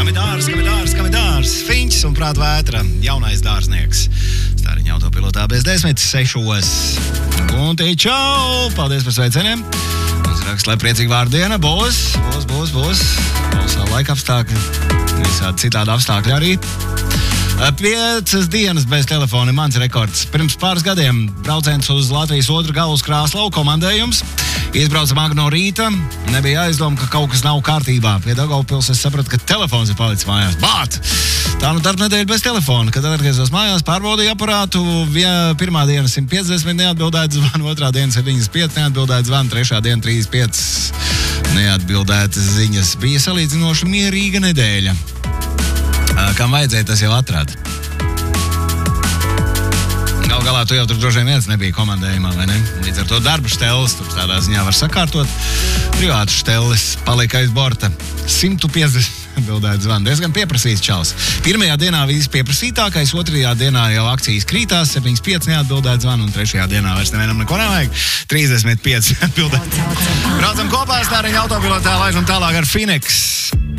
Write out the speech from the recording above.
Kamidārs, Fiņķis un prāt vētra, jaunais dārznieks. Stāriņa autopilotā bez 10:06. Gunti, čau! Paldies par sveicieniem. Mums raksta, lai priecīgi vārdiena. Būs. Savu laika apstākļi, visādi citādi apstākļi arī. 5 dienas bez telefona, mans rekords. Pirms pāris gadiem brauciens uz Latvijas otru galu uz Krāslavu komandējums. Izbraucam agri no rīta, nebija aizdomā, ka kaut kas nav kārtībā. Pie Daugavpils es sapratu, ka telefons ir palicis mājās. Bāt! Tā nu darba nedēļa bez telefona. Kad atgriezos mājās, pārbaudīju aparātu. Pirmā diena 150 neatbildētas zvanu, otrā diena 75 neatbildētas zvanu, trešā diena 35 neatbildētas ziņas. Bija salīdzinoši mierīga nedēļa. Kam vajadzēja, tas jau atrada. Galu galā tu jau tur droši vien viens nebija komandējumā, vai ne? Līdz ar to darba šteles, tur tādā ziņā var sakārtot. Privātu šteles palika aiz borta. 150 atbildēt zvanu. Diezgan pieprasīts čals. Pirmajā dienā vispieprasītākais, otrajā dienā jau akcijas krītās, 75 neatbildēt zvanu, un trešajā dienā vairs nevienam neko nevajag. 35 atbildēt. Braucam kopā, Stāriņa autopilotā, laižam tālāk ar Phoenix.